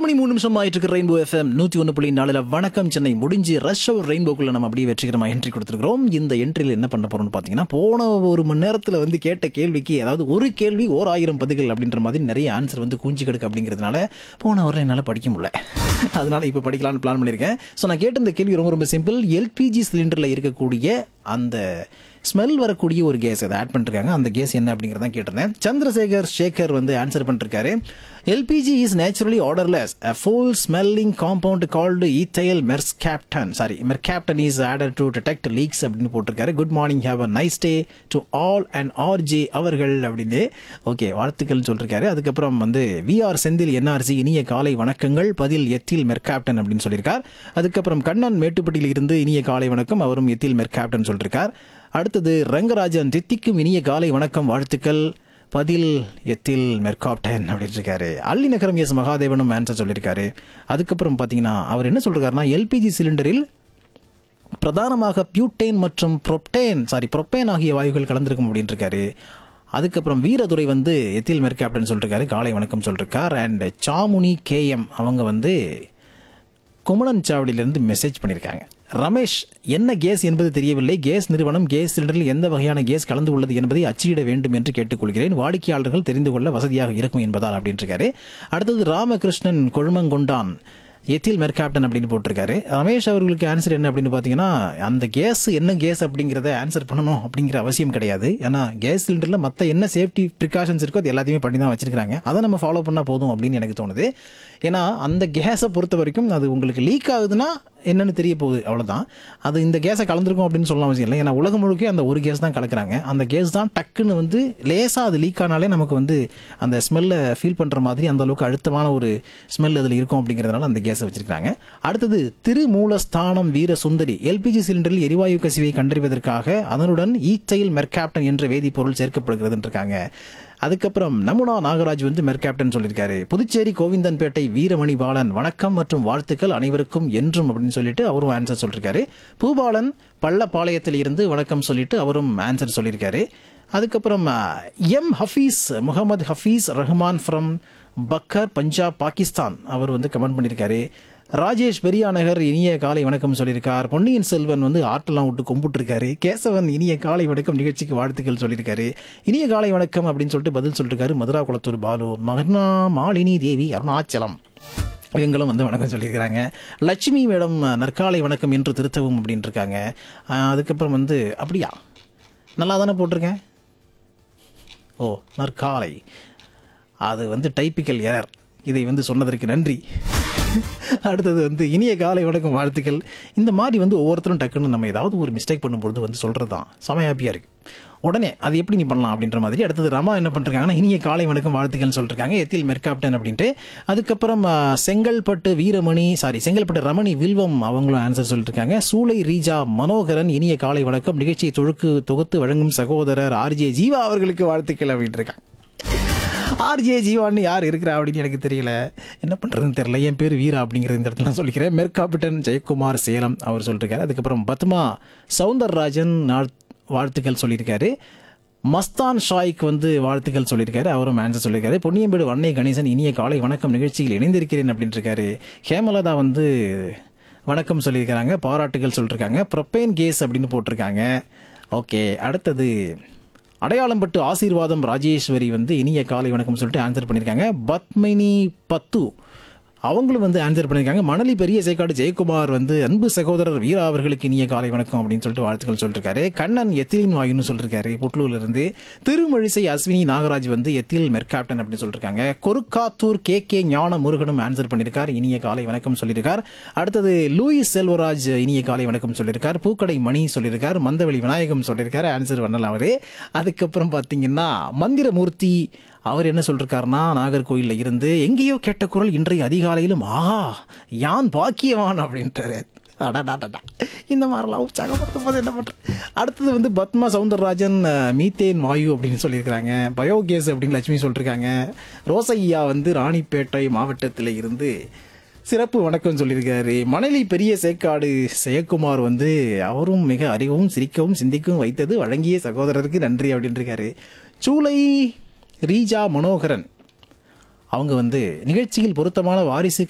மணி 3 நிமிஷம் ஆயிட்டு இருக்கு. ரெயின்போ எஃப்எம் 101.4 வணக்கம் சென்னை முடிஞ்சு ரஷ் அவர் ரெயின்போக்குள்ள நம்ம அப்படியே வெற்றிகரமா என்ட்ரி கொடுத்துருக்கோம். இந்த என்ட்ரியில் என்ன பண்ண போறோம்னு பாத்தீங்கன்னா, போன ஒரு மணி நேரத்துல வந்து கேட்ட கேள்விக்கு, அதாவது ஒரு கேள்வி 1000 பதில்கள் அப்படின்ற மாதிரி நிறைய ஆன்சர் வந்து கூஞ்சி கிடக்கு. அப்படிங்கிறதுனால போன வரல என்னால படிக்க முடியல. அதனால இப்ப படிக்கலாம்னு பிளான் பண்ணிருக்கேன். ஸோ நான் கேட்ட இந்த கேள்வி ரொம்ப ரொம்ப சிம்பிள். எல்பிஜி சிலிண்டர்ல இருக்கக்கூடிய அந்த ஸ்மெல் வரக்கூடிய ஒரு கேஸ் அதை ஆட் பண்ணிருக்காங்க. அந்த கேஸ் என்ன அப்படிங்கிறதான் கேட்டிருந்தேன். சந்திரசேகர் சேகர் வந்து ஆன்சர் பண்ணிருக்காரு. LPG is naturally odorless. A foul smelling compound called ethyl mercaptan. Mercaptan is added to detect leaks அப்படின்னு போட்டிருக்காரு. Good morning, have a nice day to all and RJ அவர்கள் அப்படின்னு ஓகே வாழ்த்துக்கள் சொல்லிருக்காரு. அதுக்கப்புறம் வந்து VR செந்தில் NRC இனிய காலை வணக்கங்கள், பதில் எத்தில் மெர்காப்டன் அப்படின்னு சொல்லியிருக்கார். அதுக்கப்புறம் கண்ணன் மேட்டுப்பட்டியில் இருந்து இனிய காலை வணக்கம், அவரும் எத்தில் மெர்காப்டன் சொல்லியிருக்கார். அடுத்தது ரங்கராஜன் தித்திக்கும் இனிய காலை வணக்கம் வாழ்த்துக்கள், பதில் எத்தில் மெர்காப்டன் அப்படின்னு இருக்காரு. அள்ளி நகரம் எஸ் மகாதேவனும் ஆன்சர் சொல்லியிருக்காரு. அதுக்கப்புறம் பார்த்தீங்கன்னா அவர் என்ன சொல்றாருன்னா, எல்பிஜி சிலிண்டரில் பிரதானமாக பியூட்டேன் மற்றும் புரோப்பேன் ஆகிய வாயுகள் கலந்திருக்கும் அப்படின்னு இருக்காரு. அதுக்கப்புறம் வீரதுரை வந்து எத்தில் மெர்காப்டன் சொல்லிருக்காரு, காலை வணக்கம் சொல்லிருக்கார். அண்ட் சாமுனி KM அவங்க வந்து குமணன் சாவடியிலிருந்து மெசேஜ் பண்ணியிருக்காங்க. ரமேஷ், என்ன கேஸ் என்பது தெரியவில்லை, கேஸ் நிறுவனம் கேஸ் சிலிண்டரில் எந்த வகையான கேஸ் கலந்து உள்ளது என்பதை அச்சிட வேண்டும் என்று கேட்டுக்கொள்கிறேன், வாடிக்கையாளர்கள் தெரிந்து கொள்ள வசதியாக இருக்கும் என்பதால் அப்படின்னு இருக்காரு. அடுத்தது ராமகிருஷ்ணன் கொழுமங்கொண்டான் எத்தில் மெர்காப்டன் அப்படின்னு போட்டிருக்காரு. ரமேஷ் அவர்களுக்கு ஆன்சர் என்ன அப்படின்னு பார்த்தீங்கன்னா, அந்த கேஸ் என்ன கேஸ் அப்படிங்கிறத ஆன்சர் பண்ணணும் அப்படிங்கிற அவசியம் கிடையாது. ஏன்னா கேஸ் சிலிண்டரில் மற்ற என்ன சேஃப்டி ப்ரிகாஷன்ஸ் இருக்கோ அது எல்லாத்தையுமே பண்ணி தான் வச்சிருக்காங்க. அதை நம்ம ஃபாலோ பண்ணால் போதும் அப்படின்னு எனக்கு தோணுது. ஏன்னா அந்த கேஸை பொறுத்த வரைக்கும் அது உங்களுக்கு லீக் ஆகுதுன்னா என்னன்னு தெரிய போகுது, அவ்வளோதான். அது இந்த கேஸை கலந்துருக்கும் அப்படின்னு சொல்லலாம் அவசியம் இல்லை. ஏன்னா உலகம் முழுக்க அந்த ஒரு கேஸ் தான் கலக்குறாங்க. அந்த கேஸ் தான் டக்குன்னு வந்து லேசாக அது லீக் ஆனாலே நமக்கு வந்து அந்த ஸ்மெல்லை ஃபீல் பண்ணுற மாதிரி அந்த அளவுக்கு அழுத்தமான ஒரு ஸ்மெல் அதில் இருக்கும். அப்படிங்கிறதுனால அந்த கேஸை வச்சிருக்காங்க. அடுத்தது திருமூலஸ்தானம் வீர சுந்தரி, எல்பிஜி சிலிண்டரில் எரிவாயு கசிவை கண்டறிவதற்காக அதனுடன் ஈத்தைல் மெர்காப்டன் என்ற வேதிப்பொருள் சேர்க்கப்படுகிறதுன்னு இருக்காங்க. அதுக்கப்புறம் நமுனா நாகராஜ் வந்து மெர்காப்டன் சொல்லியிருக்காரு. புதுச்சேரி கோவிந்தன்பேட்டை வீரமணி பாலன் வணக்கம் மற்றும் வாழ்த்துக்கள் அனைவருக்கும் என்றும் அப்படின்னு சொல்லிட்டு அவரும் ஆன்சர் சொல்லியிருக்காரு. பூபாலன் பள்ளப்பாளையத்தில் இருந்து வணக்கம் சொல்லிட்டு அவரும் ஆன்சர் சொல்லியிருக்காரு. அதுக்கப்புறம் முகமது ஹஃபீஸ் ரஹ்மான் ஃப்ரம் பக்கர் பஞ்சாப் பாகிஸ்தான் அவர் வந்து கமெண்ட் பண்ணியிருக்காரு. ராஜேஷ் பெரியாநகர் இனிய காலை வணக்கம் சொல்லியிருக்கார். பொன்னியின் செல்வன் வந்து ஆட்டெல்லாம் விட்டு கும்பிட்டுருக்காரு. கேசவன் இனிய காலை வணக்கம் நிகழ்ச்சிக்கு வாழ்த்துக்கள் சொல்லியிருக்காரு. இனிய காலை வணக்கம் அப்படின்னு சொல்லிட்டு பதில் சொல்லியிருக்காரு மதுரா குளத்தூர் பாலு. மகனா மாலினி தேவி அருணாச்சலம் இவங்களும் வந்து வணக்கம் சொல்லியிருக்கிறாங்க. லட்சுமி மேடம் நற்காலை வணக்கம் என்று திருத்தவும் அப்படின்னு இருக்காங்க. அதுக்கப்புறம் வந்து அப்படியா நல்லா தானே போட்டிருக்கேன். ஓ நற்காலை, அது வந்து டைப்பிக்கல் எரர், இதை வந்து சொன்னதற்கு நன்றி. அடுத்தது வந்து இனிய காலை வணக்கம் வாழ்த்துக்கள். இந்த மாதிரி வந்து ஒவ்வொருத்தரும் டக்குன்னு நம்ம ஏதாவது ஒரு மிஸ்டேக் பண்ணும்பொழுது வந்து சொல்கிறது தான் செம ஹாப்பியாக இருக்குது. உடனே அது எப்படி நீ பண்ணலாம் அப்படின்ற மாதிரி. அடுத்தது ரமா என்ன பண்ணிருக்காங்கன்னா, இனிய காலை வணக்கம் வாழ்த்துக்கள்னு சொல்லிருக்காங்க எத்தில் மெர்காப்டன் அப்படின்ட்டு. அதுக்கப்புறம் செங்கல்பட்டு ரமணி வில்வம் அவங்களும் ஆன்சர் சொல்லியிருக்காங்க. சூளை ரீஜா மனோகரன் இனிய காலை வணக்கம், நிகழ்ச்சியை தொகுத்து வழங்கும் சகோதரர் RJ ஜீவா அவர்களுக்கு வாழ்த்துக்கள் அப்படின்ட்டு இருக்காங்க. RJ ஜீவான்னு யார் இருக்கிறா அப்படின்னு எனக்கு தெரியல, என்ன பண்ணுறதுன்னு தெரியல. என் பேர் வீரா அப்படிங்கிறது இந்த இடத்துல சொல்லிக்கிறேன். மெர்காப்டன் ஜெயக்குமார் சேலம் அவர் சொல்லியிருக்காரு. அதுக்கப்புறம் பத்மா சவுந்தரராஜன் வாழ்த்துக்கள் சொல்லியிருக்காரு. மஸ்தான் ஷாய்க்கு வந்து வாழ்த்துக்கள் சொல்லியிருக்காரு, அவரும் ஆன்சர் சொல்லியிருக்காரு. பொன்னியம்பேடு வண்ணை கணேசன் இனிய காலை வணக்கம் நிகழ்ச்சியில் இணைந்திருக்கிறேன் அப்படின்னு இருக்காரு. ஹேமலதா வந்து வணக்கம் சொல்லியிருக்காங்க, பாராட்டுகள் சொல்லியிருக்காங்க. ப்ரொப்பேன் கேஸ் அப்படின்னு போட்டிருக்காங்க. ஓகே, அடுத்தது அடையாளம் பட்டு ஆசீர்வாதம் ராஜேஸ்வரி வந்து இனிய காலை வணக்கம் சொல்லிட்டு ஆன்சர் பண்ணியிருக்காங்க. பத்மினி பத்து அவங்களும் வந்து ஆன்சர் பண்ணியிருக்காங்க. மணலி பெரிய சேக்காடு ஜெயக்குமார் வந்து அன்பு சகோதரர் வீரா அவர்களுக்கு இனிய காலை வணக்கம் அப்படின்னு சொல்லிட்டு வாழ்த்துக்கள் சொல்லியிருக்காரு. கண்ணன் எத்திலின் வாயுன்னு சொல்லியிருக்காரு புட்லூர்ல இருந்து. திருமழிசை அஸ்வினி நாகராஜ் வந்து எத்தில் மெர்காப்டன் அப்படின்னு சொல்லியிருக்காங்க. கொருக்காத்தூர் KK ஞான முருகனும் ஆன்சர் பண்ணியிருக்கார், இனிய காலை வணக்கம் சொல்லியிருக்கார். அடுத்தது லூயிஸ் செல்வராஜ் இனிய காலை வணக்கம் சொல்லியிருக்கார். பூக்கடை மணி சொல்லியிருக்கார். மந்தவெளி விநாயகம் சொல்லியிருக்காரு, ஆன்சர் பண்ணல அவரு. அதுக்கப்புறம் பார்த்தீங்கன்னா மந்திரமூர்த்தி அவர் என்ன சொல்லிருக்காருன்னா, நாகர்கோயிலில் இருந்து எங்கேயோ கேட்ட குரல் இன்றைய அதிகாலையிலும் ஆஹா யான் பாக்கியவான் அப்படின்றாரு. இந்த மாதிரிலாம் உற்சாகப்படுத்தும் போது என்ன பண்ணுறேன். அடுத்தது வந்து பத்மா சவுந்தரராஜன் மீத்தேன் வாயு அப்படின்னு சொல்லியிருக்கிறாங்க. பயோகேஸ் அப்படின்னு லட்சுமி சொல்லியிருக்காங்க. ரோசையா வந்து ராணிப்பேட்டை மாவட்டத்தில் இருந்து சிறப்பு வணக்கம் சொல்லியிருக்காரு. மணலி பெரிய சேக்காடு ஜெயக்குமார் வந்து அவரும் மிக அறிவும் சிரிக்கவும் சிந்திக்கவும் வைத்தது வழங்கிய சகோதரருக்கு நன்றி அப்படின்னு இருக்காரு. சூளை ரீஜா மனோகரன் அவங்க வந்து நிகழ்ச்சியில் பொருத்தமான வாரிசு